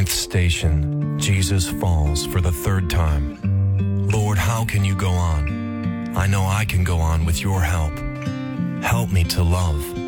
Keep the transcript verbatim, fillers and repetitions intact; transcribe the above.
ninth station, Jesus falls for the third time. Lord, how can you go on? I know I can go on with your help. Help me to love.